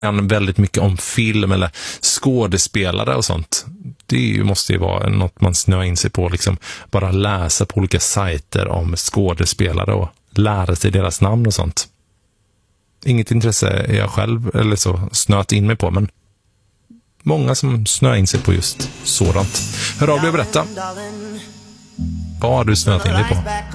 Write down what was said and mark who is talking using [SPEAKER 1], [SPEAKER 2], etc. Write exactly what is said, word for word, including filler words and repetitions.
[SPEAKER 1] kan väldigt mycket om film eller skådespelare och sånt. Det är ju, måste ju vara något man snöar in sig på. Liksom bara läsa på olika sajter om skådespelare och lära sig deras namn och sånt. Inget intresse är jag själv eller så snöat in mig på, men många som snöar in sig på just sådant. Hör av dig och berätta. Vad har du snöat in dig på?